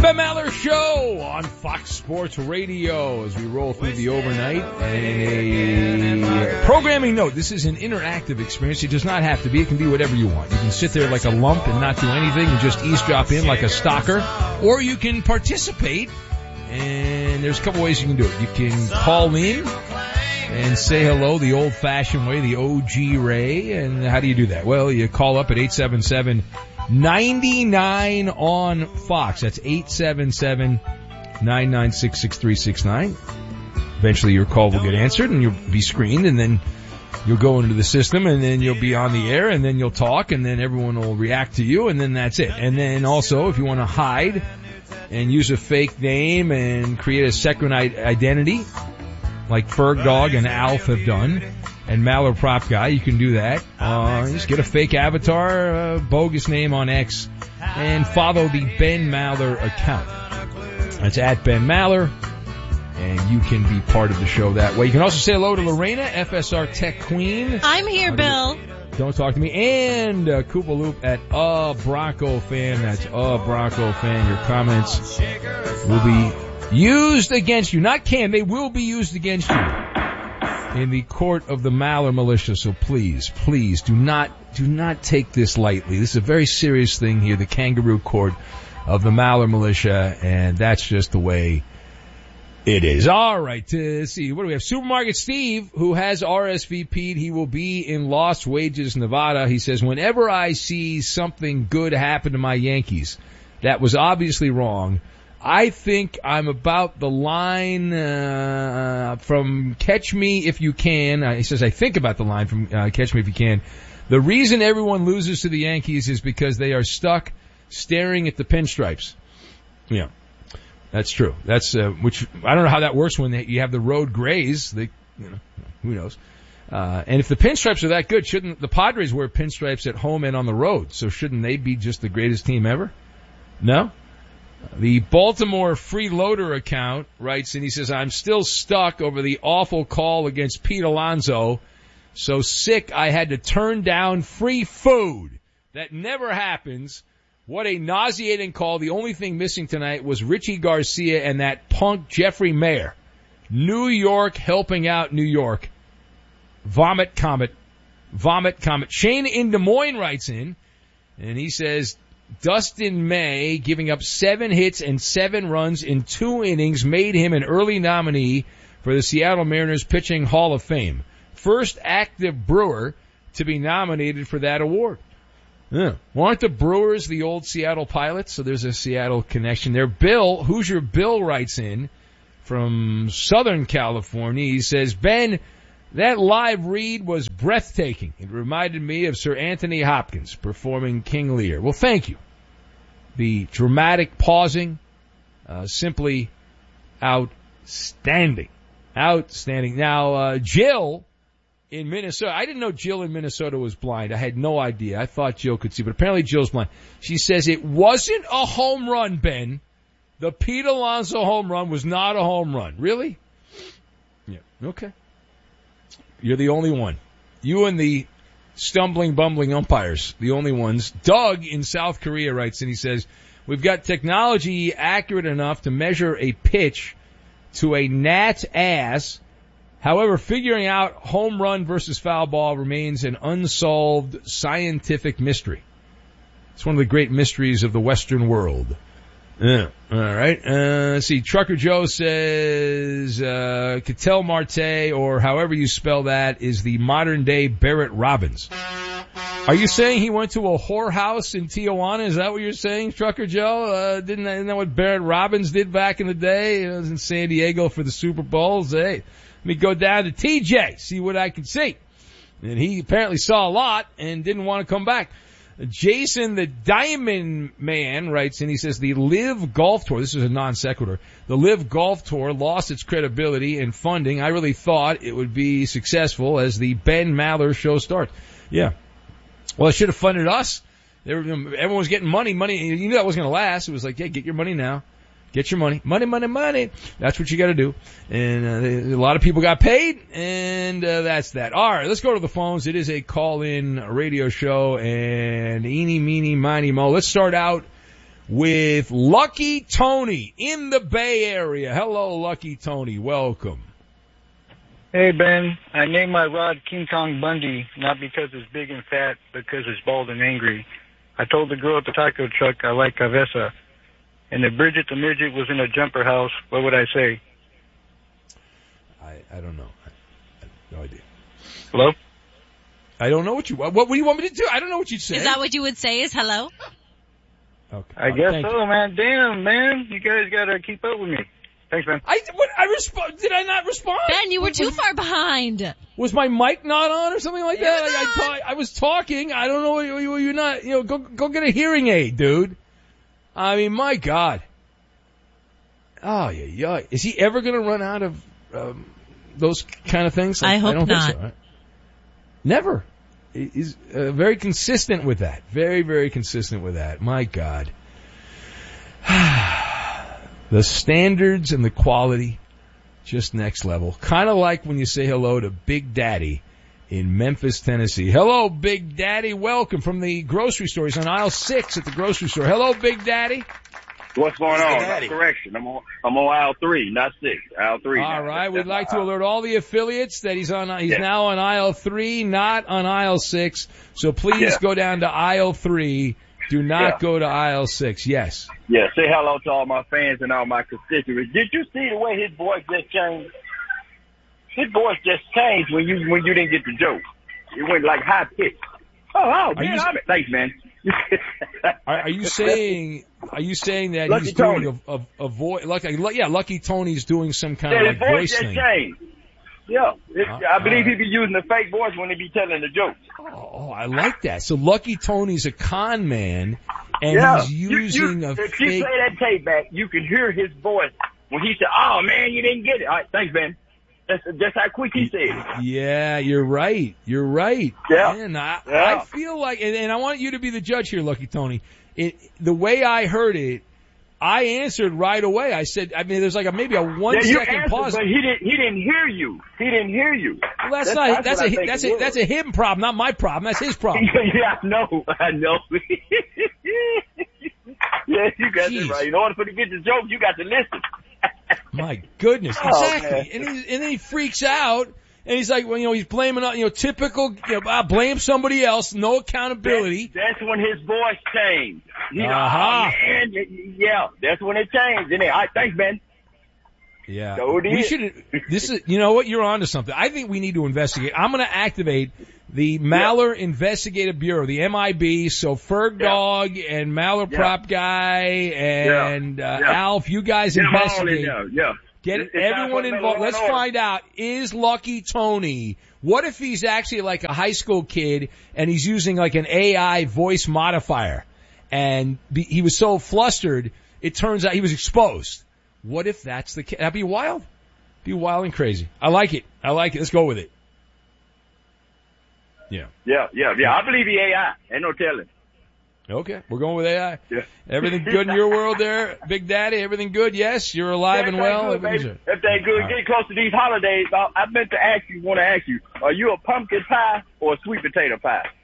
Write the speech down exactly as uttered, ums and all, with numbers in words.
Ben Maller Show on Fox Sports Radio as we roll through the overnight. And a programming note, this is an interactive experience. It does not have to be. It can be whatever you want. You can sit there like a lump and not do anything and just eavesdrop in like a stalker. Or you can participate, and there's a couple ways you can do it. You can call in and say hello the old-fashioned way, the O G Ray. And how do you do that? Well, you call up at eight seven seven, nine nine on Fox. That's eight seven seven, nine nine six, six three six nine. Eventually your call will get answered and you'll be screened, and then you'll go into the system, and then you'll be on the air, and then you'll talk, and then everyone will react to you, and then that's it. And then also, if you want to hide and use a fake name and create a second identity, like Ferg Dog and Alf have done, and Maller Prop Guy, you can do that. Uh, just get a fake avatar, uh, bogus name on X, and follow the Ben Maller account. That's at Ben Maller, and you can be part of the show that way. You can also say hello to Lorena, F S R Tech Queen. I'm here, Bill. Don't talk to me. And uh, Koopa Loop at a Bronco Fan. That's a Bronco Fan. Your comments will be used against you. Not can, they will be used against you in the court of the Maller Militia. So please, please do not, do not take this lightly. This is a very serious thing here, the kangaroo court of the Maller Militia, and that's just the way it is. All right, to see, what do we have? Supermarket Steve, who has R S V P'd. He will be in Lost Wages, Nevada. He says, whenever I see something good happen to my Yankees that was obviously wrong, I think I'm about the line uh from Catch Me If You Can. Uh, he says, I think about the line from uh, Catch Me If You Can. The reason everyone loses to the Yankees is because they are stuck staring at the pinstripes. Yeah, that's true. That's uh, which I don't know how that works when they, you have the road grays. They, you know, who knows? Uh, and if the pinstripes are that good, shouldn't the Padres wear pinstripes at home and on the road? So shouldn't they be just the greatest team ever? No? The Baltimore Freeloader account writes, and he says, I'm still stuck over the awful call against Pete Alonso. So sick I had to turn down free food. That never happens. What a nauseating call. The only thing missing tonight was Richie Garcia and that punk Jeffrey Mayer. New York helping out New York. Vomit Comet. Vomit Comet. Shane in Des Moines writes in, and he says, Dustin May giving up seven hits and seven runs in two innings made him an early nominee for the Seattle Mariners Pitching Hall of Fame. First active Brewer to be nominated for that award. Yeah. Well, aren't the Brewers the old Seattle Pilots? So there's a Seattle connection there. Bill, Hoosier Bill writes in from Southern California. He says, Ben, that live read was breathtaking. It reminded me of Sir Anthony Hopkins performing King Lear. Well, thank you. The dramatic pausing, uh, simply outstanding. Outstanding. Now, uh, Jill in Minnesota, I didn't know Jill in Minnesota was blind. I had no idea. I thought Jill could see, but apparently Jill's blind. She says it wasn't a home run, Ben. The Pete Alonso home run was not a home run. Really? Yeah. Okay. You're the only one. You and the stumbling, bumbling umpires, the only ones. Doug in South Korea writes, and he says, we've got technology accurate enough to measure a pitch to a gnat's ass. However, figuring out home run versus foul ball remains an unsolved scientific mystery. It's one of the great mysteries of the Western world. Yeah. All right. Uh, let's see. Trucker Joe says, uh, Cattell Marte, or however you spell that, is the modern day Barrett Robbins. Are you saying he went to a whorehouse in Tijuana? Is that what you're saying, Trucker Joe? Uh, didn't, isn't that what Barrett Robbins did back in the day? He was in San Diego for the Super Bowls. Hey, let me go down to T J, see what I can see. And he apparently saw a lot and didn't want to come back. Jason the Diamond Man writes in, he says, the Live Golf Tour, this is a non sequitur, the Live Golf Tour lost its credibility and funding. I really thought it would be successful as the Ben Maller show starts. Yeah. Well, it should have funded us. They were, everyone was getting money, money. You knew that wasn't going to last. It was like, yeah, get your money now. Get your money. Money, money, money. That's what you got to do. And uh, a lot of people got paid, and uh, that's that. All right, let's go to the phones. It is a call-in radio show, and eeny, meeny, miny, mo. Let's start out with Lucky Tony in the Bay Area. Hello, Lucky Tony. Welcome. Hey, Ben. I named my rod King Kong Bundy, not because it's big and fat, because it's bald and angry. I told the girl at the taco truck I like Cabeza. And if Bridget the Midget was in a jumper house, what would I say? I, I don't know. I, I have no idea. Hello? I don't know what you, what, what do you want me to do? I don't know what you'd say. Is that what you would say is hello? Okay. I Uh, guess thank so, you. man. Damn, man. You guys gotta keep up with me. Thanks, man. I, what, I respond, did I not respond? Ben, you were too far behind. Was my mic not on or something like It that? was Like I, on. talk, I was talking. I don't know. You, you, you're not. You know, go go get a hearing aid, dude. I mean, my God. Oh yeah, yeah. Is he ever going to run out of um, those kind of things? I hope I don't not. Think so, right? Never. He- He's uh, very consistent with that. Very, very consistent with that. My God. The standards and the quality, just next level. Kind of like when you say hello to Big Daddy in Memphis, Tennessee. Hello, Big Daddy. Welcome from the grocery store. He's on aisle six at the grocery store. Hello, Big Daddy. What's going Mister on? Daddy. No correction. I'm on, I'm on aisle three, not six. Aisle three. All now. right. That's We'd like to my aisle. alert all the affiliates that he's on. He's Yeah. now on aisle three, not on aisle six. So please Yeah. go down to aisle three. Do not Yeah. go to aisle six. Yes. Yeah, say hello to all my fans and all my constituents. Did you see the way his voice just changed? His voice just changed when you when you didn't get the joke. It went like high pitch. Oh, oh, man, you- I'm thanks, man. Are, are you saying? Are you saying that Lucky he's doing Tony. a, a, a voice? Like, yeah, Lucky Tony's doing some kind Yeah, of his like voice voice just thing. changed. Yeah, it, Uh, I believe all right. he be using a fake voice when he be telling the jokes. Oh, I like that. So Lucky Tony's a con man, and Yeah, he's You- using you, a if you fake. play that tape back, you can hear his voice when he said, "Oh man, you didn't get it." All right, thanks, man. That's that's how quick he said it. Yeah, you're right. You're right. Yeah. Man, I, Yeah. I feel like, and, and I want you to be the judge here, Lucky Tony. It, the way I heard it, I answered right away. I said, I mean, there's like a maybe a one Yeah, you second answered, pause. but he didn't. He didn't hear you. He didn't hear you. Well, that's, not. That's, what I a think that's it a was. that's a him problem, not my problem. That's his problem. yeah, I know. I know. yeah, you got Jeez. it right. In order for to get the joke, you got to listen. My goodness, Oh, exactly. man. and, he, and then he freaks out, and he's like, well, you know, he's blaming, you know, typical, you know, uh, blame somebody else, no accountability. That's, that's when his voice changed. You know, Uh-huh. oh, man, yeah, that's when it changed. And then, all right, thanks, man. Yeah, So it we is. should. This is, you know what? You're onto something. I think we need to investigate. I'm going to activate the Maller Investigative Bureau, the M I B. So Ferg Yeah. Dog and Maller Yeah. Prop Guy and uh, Yeah. Alf, you guys Get them all in investigate. there, yeah. Get It's time everyone for the involved. law Let's and order. find out, is Lucky Tony, what if he's actually like a high school kid and he's using like an A I voice modifier and be, he was so flustered, it turns out he was exposed. What if that's the case? That'd be wild. Be wild and crazy. I like it. I like it. Let's go with it. Yeah. Yeah, yeah, yeah. I believe he A I. Ain't no telling. Okay. We're going with A I. Yeah. Everything good in your world there, Big Daddy? Everything good? Yes? You're alive and well? Everything good, Everything's baby. If they good, All get close to these holidays. I, I meant to ask you, want to ask you, are you a pumpkin pie or a sweet potato pie?